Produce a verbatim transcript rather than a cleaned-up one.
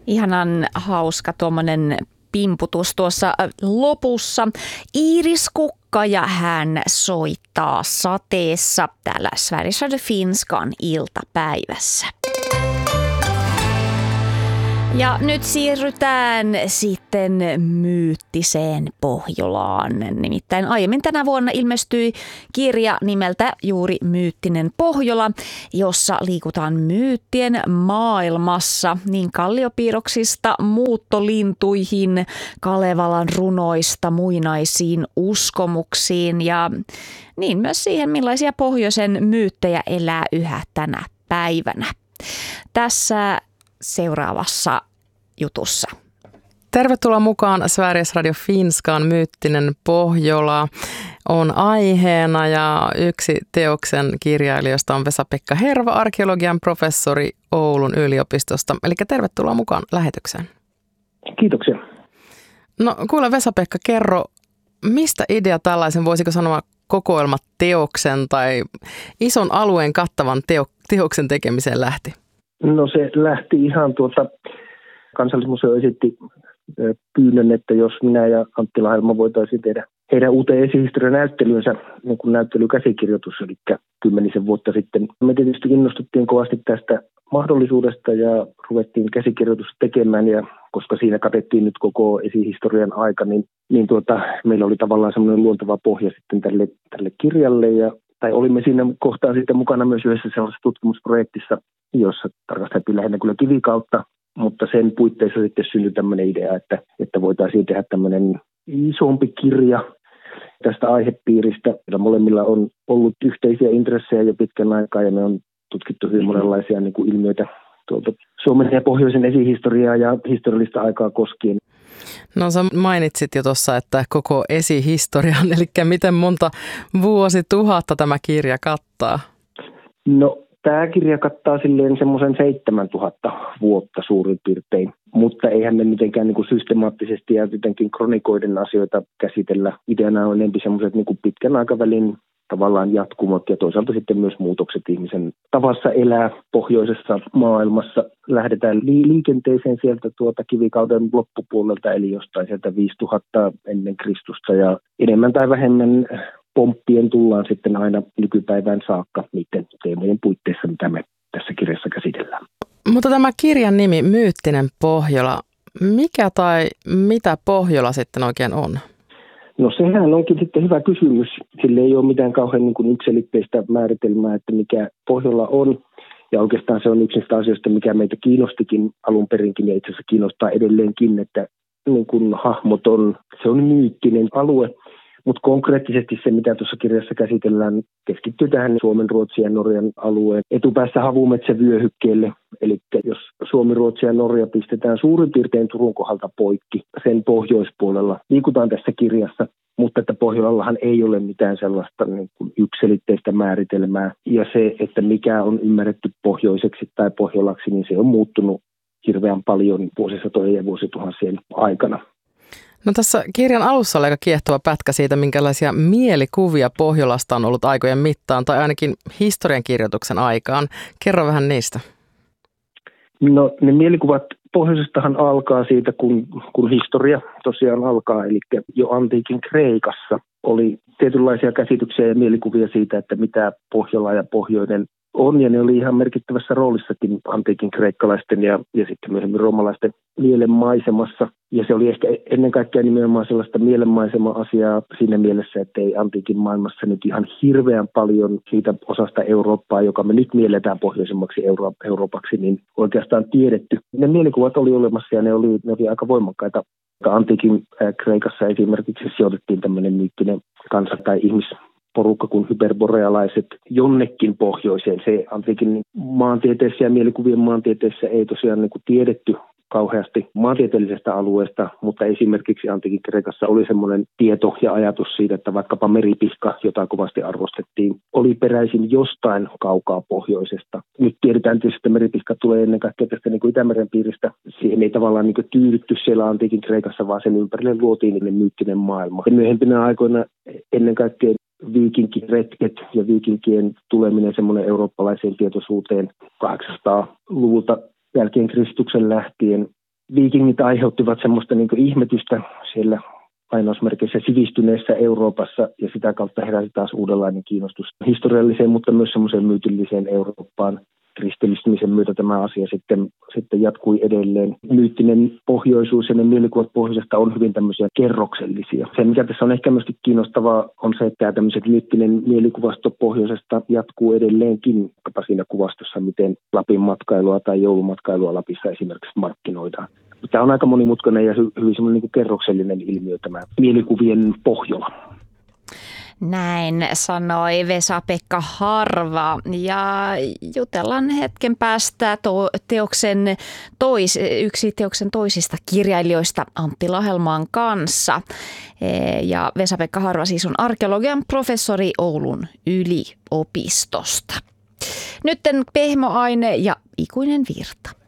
Ihanan hauska tuommoinen pimputus tuossa lopussa. Iiris Kukka ja hän soittaa sateessa täällä Sveriges Radio Finskan iltapäivässä. Ja nyt siirrytään sitten myyttiseen Pohjolaan. Nimittäin aiemmin tänä vuonna ilmestyi kirja nimeltä juuri Myyttinen Pohjola, jossa liikutaan myyttien maailmassa niin kalliopiirroksista muuttolintuihin, Kalevalan runoista muinaisiin uskomuksiin ja niin myös siihen, millaisia pohjoisen myyttejä elää yhä tänä päivänä. Tässä seuraavassa jutussa. Tervetuloa mukaan Sveriges Radio Finskan Myyttinen Pohjola on aiheena ja yksi teoksen kirjailijoista on Vesa-Pekka Herva, arkeologian professori Oulun yliopistosta. Eli tervetuloa mukaan lähetykseen. Kiitoksia. No kuule Vesa-Pekka, kerro, mistä idea tällaisen, voisiko sanoa kokoelmateoksen tai ison alueen kattavan teo- teoksen tekemiseen lähti? No se lähti ihan tuota, Kansallismuseo esitti pyynnön, että jos minä ja Antti Lahelma voitaisiin tehdä heidän uuteen esihistorian näyttelynsä niin kuin näyttelykäsikirjoitus, eli kymmenisen vuotta sitten. Me tietysti innostuttiin kovasti tästä mahdollisuudesta ja ruvettiin käsikirjoitusta tekemään, ja koska siinä katettiin nyt koko esihistorian aika, niin, niin tuota, meillä oli tavallaan semmoinen luonteva pohja sitten tälle, tälle kirjalle, ja tai olimme siinä kohtaa sitten mukana myös yhdessä sellaisessa tutkimusprojektissa, jossa tarkasteltiin lähinnä kyllä kivikautta, mutta sen puitteissa sitten syntyi tämmöinen idea, että, että voitaisiin tehdä tämmöinen isompi kirja tästä aihepiiristä. Meillä molemmilla on ollut yhteisiä intressejä jo pitkän aikaa ja me on tutkittu hyvin monenlaisia niin kuin ilmiöitä tuolta Suomen ja pohjoisen esihistoriaa ja historiallista aikaa koskien. No sä mainitsit jo tuossa, että koko esihistorian, eli miten monta vuosituhatta tämä kirja kattaa? No tämä kirja kattaa silleen semmoisen seitsemäntuhatta vuotta suurin piirtein, mutta eihän me mitenkään niin kuin systemaattisesti ja jotenkin kronikoiden asioita käsitellä. Ideana on enemmän semmoiset niin kuin pitkän aikavälin tavallaan jatkumot ja toisaalta sitten myös muutokset ihmisen tavassa elää pohjoisessa maailmassa. Lähdetään li- liikenteeseen sieltä tuota kivikauden loppupuolelta, eli jostain sieltä viisituhatta ennen Kristusta, ja enemmän tai vähemmän pomppien tullaan sitten aina nykypäivään saakka niiden teemojen puitteissa, mitä me tässä kirjassa käsitellään. Mutta tämä kirjan nimi, Myyttinen Pohjola, mikä tai mitä Pohjola sitten oikein on? No sehän onkin sitten hyvä kysymys. Sille ei ole mitään kauhean niin kuin yksiselitteistä määritelmää, että mikä Pohjola on. Ja oikeastaan se on yksi niistä asioista, mikä meitä kiinnostikin alun perinkin ja itse asiassa kiinnostaa edelleenkin, että niin kuin hahmoton, se on myyttinen alue. Mutta konkreettisesti se, mitä tuossa kirjassa käsitellään, keskittyy tähän Suomen, Ruotsin ja Norjan alueen etupäässä havumetsävyöhykkeelle. Eli jos Suomi, Ruotsi ja Norja pistetään suurin piirtein Turun kohdalta poikki sen pohjoispuolella, liikutaan tässä kirjassa, mutta että Pohjolallahan ei ole mitään sellaista niin kuin yksiselitteistä määritelmää. Ja se, että mikä on ymmärretty pohjoiseksi tai Pohjolaksi, niin se on muuttunut hirveän paljon vuosisatojen ja vuosituhansien aikana. No tässä kirjan alussa oli aika kiehtova pätkä siitä, minkälaisia mielikuvia Pohjolasta on ollut aikojen mittaan, tai ainakin historiankirjoituksen aikaan. Kerro vähän niistä. No ne mielikuvat pohjoisestahan alkaa siitä, kun, kun historia tosiaan alkaa, eli jo antiikin Kreikassa oli tietynlaisia käsityksiä ja mielikuvia siitä, että mitä Pohjola ja pohjoinen on, ja ne oli ihan merkittävässä roolissakin antiikin kreikkalaisten ja, ja sitten myöhemmin roomalaisten mielenmaisemassa. Ja se oli ehkä ennen kaikkea nimenomaan sellaista mielenmaisema-asiaa siinä mielessä, että ei antiikin maailmassa nyt ihan hirveän paljon siitä osasta Eurooppaa, joka me nyt mielletään pohjoisemmaksi Euro- Euroopaksi, niin oikeastaan tiedetty. Ne mielikuvat oli olemassa ja ne oli, ne oli aika voimakkaita. Antiikin Kreikassa esimerkiksi sijoitettiin tämmöinen myyttinen kansa tai ihmis porukka kuin hyperborealaiset jonnekin pohjoiseen. Se antiikin maantieteessä ja mielikuvien maantieteessä ei tosiaan niin kuin tiedetty kauheasti maantieteellisestä alueesta, mutta esimerkiksi antiikin Kreikassa oli semmoinen tieto ja ajatus siitä, että vaikkapa meripihka, jota kovasti arvostettiin, oli peräisin jostain kaukaa pohjoisesta. Nyt tiedetään tietysti, että meripihka tulee ennen kaikkea tästä niin kuin Itämeren piiristä. Siihen ei tavallaan niin kuin tyydytty siellä antiikin Kreikassa, vaan sen ympärille luotiin niin myyttinen maailma. Ja myöhempinä aikoina ennen kaikkea viikinkiretket ja viikinkien tuleminen semmoinen eurooppalaiseen tietoisuuteen kahdeksansataaluvulta jälkeen Kristuksen lähtien viikingit aiheuttivat semmoista niin kuin ihmetystä siellä lainausmerkeissä sivistyneessä Euroopassa, ja sitä kautta heräsi taas uudenlainen kiinnostus historialliseen, mutta myös semmoiseen myytilliseen Eurooppaan. Kristillistymisen myötä tämä asia sitten, sitten jatkui edelleen. Myyttinen pohjoisuus ja ne mielikuvat pohjoisesta on hyvin tämmöisiä kerroksellisia. Se, mikä tässä on ehkä myöskin kiinnostavaa, on se, että tämmöiset myyttinen mielikuvasto pohjoisesta jatkuu edelleenkin, vaikkapa siinä kuvastossa, miten Lapin matkailua tai joulumatkailua Lapissa esimerkiksi markkinoidaan. Tämä on aika monimutkainen ja hy- hyvin semmoinen niin kuin kerroksellinen ilmiö, tämä mielikuvien Pohjola. Näin sanoi Vesa-Pekka Harva, ja jutellaan hetken päästä to- teoksen tois, yksi teoksen toisista kirjailijoista Antti Lahelmaan kanssa. Ja Vesa-Pekka Harva siis on arkeologian professori Oulun yliopistosta. Nytten pehmoaine ja ikuinen virta.